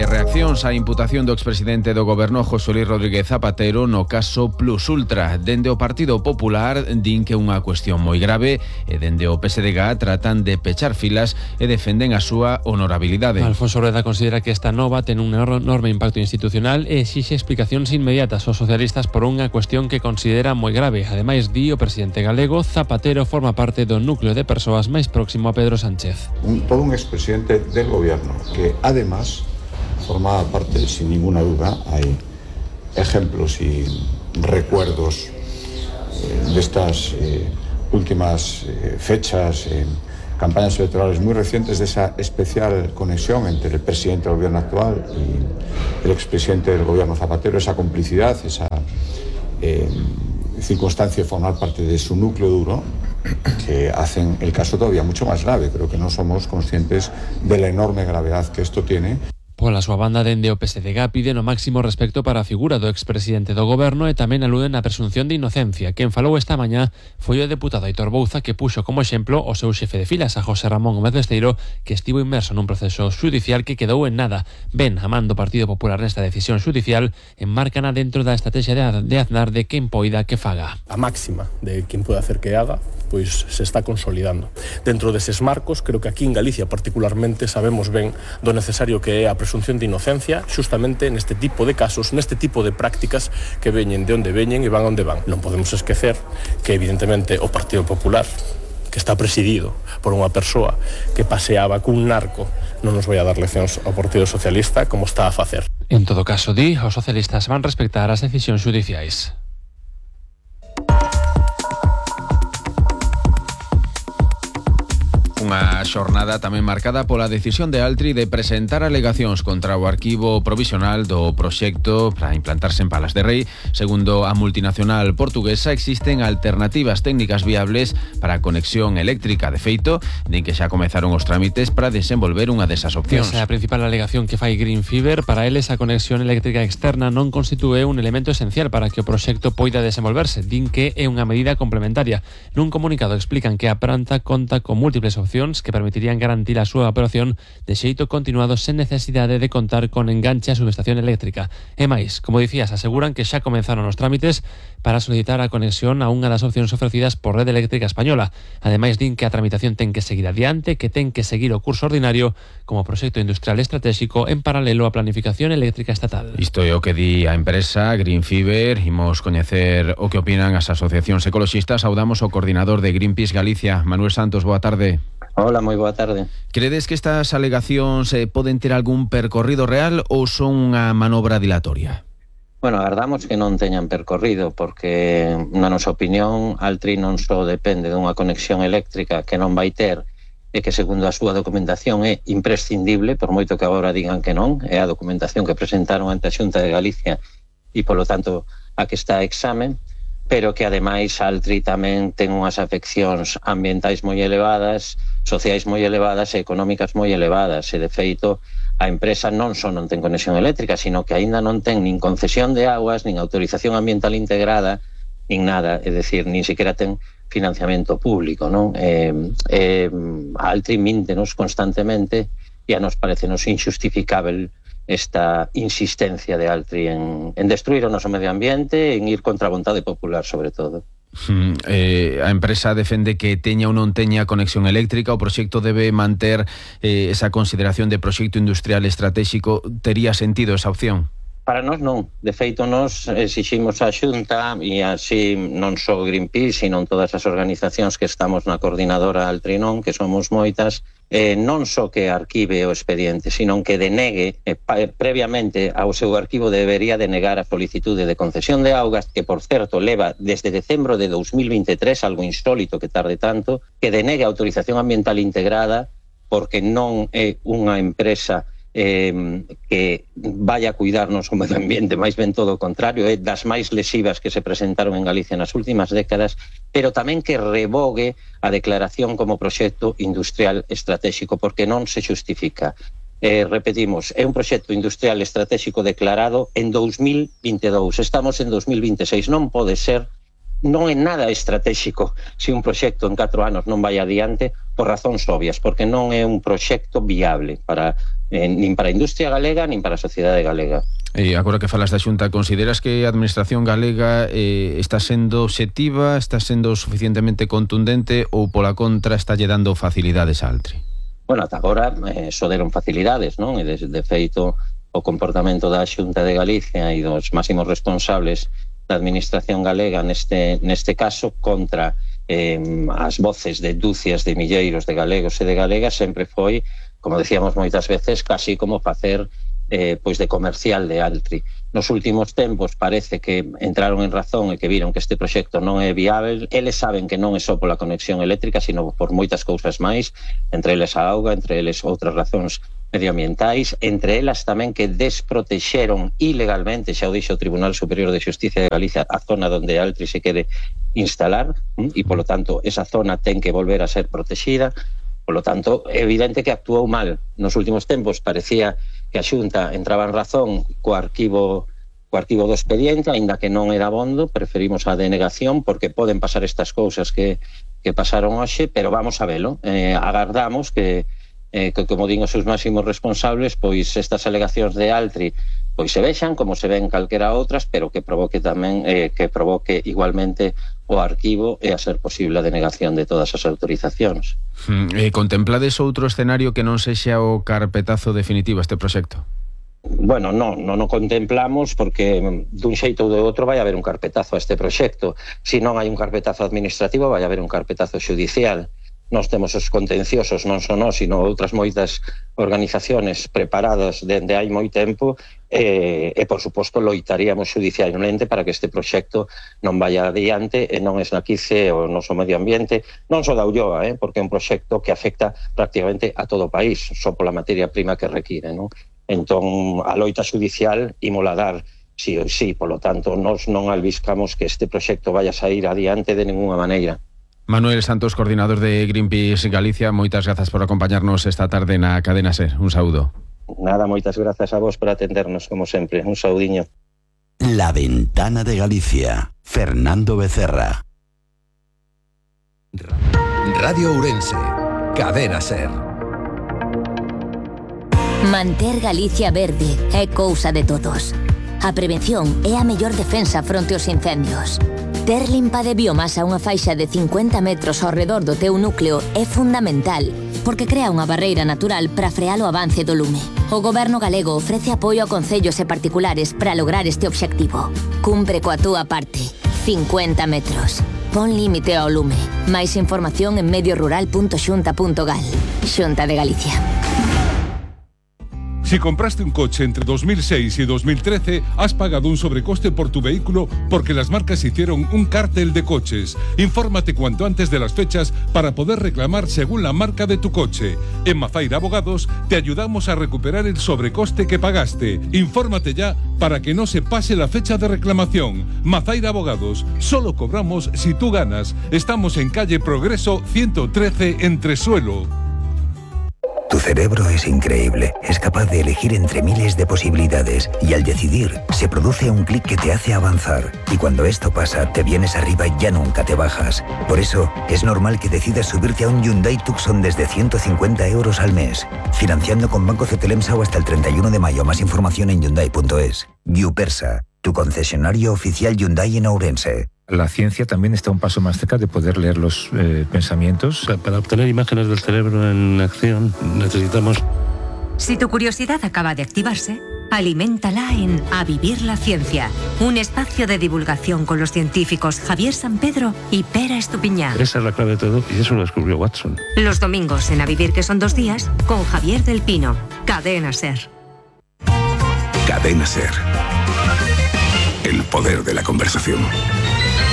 reaccións á imputación do expresidente do Goberno José Luis Rodríguez Zapatero no caso Plus Ultra. Dende o Partido Popular din que é unha cuestión moi grave e dende o PSDG tratan de pechar filas e defenden a súa honorabilidade. Alfonso Rueda considera que esta nova ten un enorme impacto institucional e exixe explicacións inmediatas aos socialistas por unha cuestión que considera moi grave. Ademais, di o presidente galego, Zapatero forma parte do núcleo de persoas máis próximo a Pedro Sánchez. Todo un expresidente del gobierno que además formaba parte, sin ninguna duda, hay ejemplos y recuerdos de estas últimas fechas, campañas electorales muy recientes, de esa especial conexión entre el presidente del gobierno actual y el expresidente del gobierno Zapatero, esa complicidad, esa circunstancia de formar parte de su núcleo duro, que hacen el caso todavía mucho más grave. Creo que no somos conscientes de la enorme gravedad que esto tiene. Pola súa banda, dende o PSDG piden o máximo respecto para a figura do expresidente do Goberno e tamén aluden á presunción de inocencia. Quen falou esta mañá foi o deputado Aitor Bouza, que puxo como exemplo o seu xefe de filas, a José Ramón Gómez Besteiro, que estivo inmerso nun proceso xudicial que quedou en nada. Ben, a man do Partido Popular nesta decisión xudicial, enmárcana dentro da estrategia de Aznar de quen poida que faga. A máxima de quen pode hacer que haga, pois se está consolidando. Dentro deses marcos, creo que aquí en Galicia particularmente sabemos ben do necesario que é a presunción de inocencia xustamente neste tipo de casos, neste tipo de prácticas que veñen de onde veñen e van onde van. Non podemos esquecer que evidentemente o Partido Popular, que está presidido por unha persoa que paseaba cun narco, non nos vai a dar leccións ao Partido Socialista como está a facer. En todo caso, di, os socialistas van respectar as decisións judiciais. Unha xornada tamén marcada pola decisión de Altri de presentar alegacións contra o arquivo provisional do proxecto para implantarse en Palas de Rei. Segundo a multinacional portuguesa, existen alternativas técnicas viables para a conexión eléctrica. De feito, din que xa comezaron os trámites para desenvolver unha desas opcións. Esa é a principal alegación que fai Green Fiber. Para eles, a conexión eléctrica externa non constitúe un elemento esencial para que o proxecto poida desenvolverse. Din que é unha medida complementaria. Nun comunicado explican que a planta conta con múltiples opcións que permitirían garantir a súa operación de xeito continuado sen necesidade de contar con enganche a subestación eléctrica. E máis, como dicías, aseguran que xa comenzaron os trámites para solicitar a conexión a unha das opcións ofrecidas por Rede Eléctrica Española. Ademais, din que a tramitación ten que seguir adiante, que ten que seguir o curso ordinario como proxecto industrial estratégico en paralelo á planificación eléctrica estatal. Isto é o que di a empresa Green Fiber. Imos coñecer o que opinan as asociacións ecoloxistas. Saudamos o coordinador de Greenpeace Galicia, Manuel Santos. Boa tarde. Hola, moi boa tarde. Credes que estas alegacións poden ter algún percorrido real ou son unha manobra dilatoria? Bueno, agardamos que non teñan percorrido, porque, na nosa opinión, Altri non só depende dunha conexión eléctrica que non vai ter e que, segundo a súa documentación, é imprescindible, por moito que agora digan que non, é a documentación que presentaron ante a Xunta de Galicia e, polo tanto, a que está a examen, pero que, ademais, Altri tamén ten unhas afeccións ambientais moi elevadas, sociais moi elevadas e económicas moi elevadas, e, de feito, a empresa non só non ten conexión eléctrica, sino que aínda non ten nin concesión de aguas, nin autorización ambiental integrada, nin nada, é dicir, nin siquiera ten financiamento público, non? Altri míntenos constantemente e a nos parecenos injustificável esta insistencia de Altri en destruir o noso medio ambiente, en ir contra a vontade popular, sobre todo. A empresa defende que teña ou non teña conexión eléctrica. O proxecto debe manter esa consideración de proxecto industrial estratégico. Tería sentido esa opción? Para nós non. De feito, nós exiximos a Xunta, e así non só Greenpeace, sino todas as organizacións que estamos na coordinadora Altrinón, que somos moitas, non só que arquive o expediente, sino que denegue, previamente ao seu arquivo debería denegar a solicitude de concesión de augas, que, por certo, leva desde decembro de 2023, algo insólito que tarde tanto, que denegue a autorización ambiental integrada, porque non é unha empresa que vaya a cuidarnos o medio ambiente, máis ben todo o contrario, é das máis lesivas que se presentaron en Galicia nas últimas décadas, pero tamén que revogue a declaración como proxecto industrial estratégico, porque non se justifica. Repetimos, é un proxecto industrial estratégico declarado en 2022, estamos en 2026, non pode ser non é nada estratégico se un proxecto en 4 anos non vai adiante por razóns obvias, porque non é un proxecto viable nin para a industria galega nin para a sociedade galega. E agora que falas da Xunta, consideras que a administración galega está sendo obxectiva, está sendo suficientemente contundente ou pola contra está lle dando facilidades a Altri? Bueno, ata agora só deron facilidades, non? E de feito o comportamento da Xunta de Galicia e dos máximos responsables da administración galega neste caso contra as voces de dúcias de milleiros de galegos e de galegas sempre foi, como decíamos moitas veces, casi como facer pois de comercial de Altri. Nos últimos tempos parece que entraron en razón e que viron que este proxecto non é viável. Eles saben que non é só pola conexión eléctrica, sino por moitas cousas máis, entre eles a auga, entre eles outras razóns medioambientais, entre elas tamén que desprotexeron ilegalmente, xa o dixo o Tribunal Superior de Xusticia de Galicia, a zona onde Altri se quere instalar, e polo tanto esa zona ten que volver a ser protexida. Polo tanto, é evidente que actuou mal. Nos últimos tempos parecía que a Xunta entraba en razón co arquivo do expediente, aínda que non era abondo, preferimos a denegación porque poden pasar estas cousas que pasaron hoxe, pero vamos a velo. Agardamos que como din os seus máximos responsables, pois estas alegacións de Altri pois se vexan como se ven calquera outras, pero que provoque tamén que provoque igualmente o arquivo e a ser posible a denegación de todas as autorizacións. Contemplades outro escenario que non sexa o carpetazo definitivo a este proxecto? Bueno, non o contemplamos porque dun xeito ou de outro vai haber un carpetazo a este proxecto. Se non hai un carpetazo administrativo, vai haber un carpetazo xudicial. Nós temos os contenciosos, non só nós, sino outras moitas organizaciones preparadas dende hai moi tempo e, por suposto, loitaríamos judicialmente para que este proxecto non vaya adiante e non esnaquice o noso medio ambiente, non só da Ulloa, porque é un proxecto que afecta prácticamente a todo o país, só pola materia prima que require, non? Entón, a loita judicial ímola dar sí ou sí, polo tanto, nós non albiscamos que este proxecto vaya a sair adiante de ninguna maneira. Manuel Santos, coordinador de Greenpeace Galicia, moitas grazas por acompañarnos esta tarde na Cadena SER. Un saúdo. Nada, moitas grazas a vos por atendernos, como sempre. Un saudiño. La Ventana de Galicia. Fernando Becerra. Radio Ourense. Cadena SER. Manter Galicia verde é cousa de todos. A prevención é a mellor defensa fronte aos incendios. Ter limpa de biomasa unha faixa de 50 metros ao redor do teu núcleo é fundamental, porque crea unha barreira natural para frear o avance do lume. O Goberno galego ofrece apoio a concellos e particulares para lograr este obxectivo. Cumpre coa túa parte. 50 metros. Pon límite ao lume. Máis información en mediorural.xunta.gal. Xunta de Galicia. Si compraste un coche entre 2006 y 2013, has pagado un sobrecoste por tu vehículo porque las marcas hicieron un cártel de coches. Infórmate cuanto antes de las fechas para poder reclamar según la marca de tu coche. En Mafaira Abogados te ayudamos a recuperar el sobrecoste que pagaste. Infórmate ya para que no se pase la fecha de reclamación. Mafaira Abogados, solo cobramos si tú ganas. Estamos en calle Progreso 113 en Tresuelo. Tu cerebro es increíble, es capaz de elegir entre miles de posibilidades y al decidir se produce un clic que te hace avanzar y cuando esto pasa te vienes arriba y ya nunca te bajas. Por eso es normal que decidas subirte a un Hyundai Tucson desde 150 euros al mes, financiando con Banco Cetelemsau hasta el 31 de mayo. Más información en Hyundai.es. Gyupersa, tu concesionario oficial Hyundai en Ourense. La ciencia también está un paso más cerca de poder leer los pensamientos. Para obtener imágenes del cerebro en acción necesitamos... Si tu curiosidad acaba de activarse, aliméntala en A Vivir la Ciencia, un espacio de divulgación con los científicos Javier San Pedro y Pera Estupiñá. Esa es la clave de todo y eso lo descubrió Watson. Los domingos en A Vivir, que son 2 días, con Javier del Pino. Cadena SER. Cadena SER. El poder de la conversación.